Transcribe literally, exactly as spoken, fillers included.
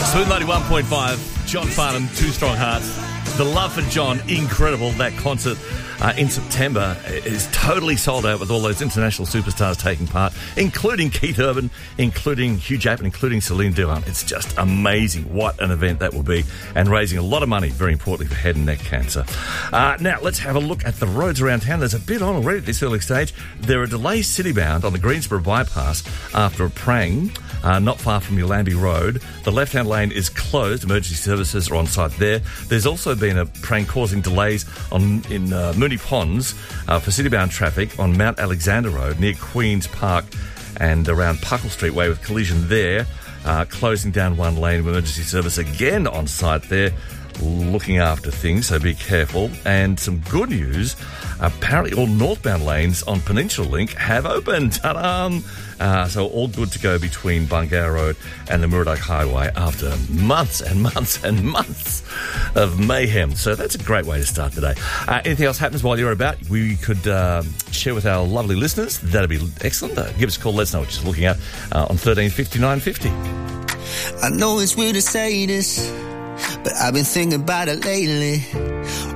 Smooth ninety-one point five, John Farnham, Two Strong Hearts. The love for John, incredible. That concert uh, in September is totally sold out with all those international superstars taking part, including Keith Urban, including Hugh Jackman, including Celine Dion. It's just amazing what an event that will be, and raising a lot of money, very importantly, for head and neck cancer. Uh, now, let's have a look at the roads around town. There's a bit on already at this early stage. There are delays city-bound on the Greensboro bypass after a prang uh, not far from Yallambee Road. The left-hand lane is closed. Emergency services are on site there. There's also been a prang causing delays on in uh, Mooney Ponds uh, for city-bound traffic on Mount Alexander Road near Queen's Park and around Puckle Street Way, with collision there, uh, closing down one lane. Emergency service again on site there, looking after things, so be careful. And some good news, apparently all northbound lanes on Peninsula Link have opened. Ta-da! Uh, so all good to go between Bungarra Road and the Murdoch Highway after months and months and months of mayhem. So that's a great way to start the day. Uh, anything else happens while you're about, we could uh, share with our lovely listeners. That'd be excellent. Uh, give us a call. Let us know what you're looking at uh, on thirteen fifty-nine fifty. I know it's weird to say this, but I've been thinking about it lately.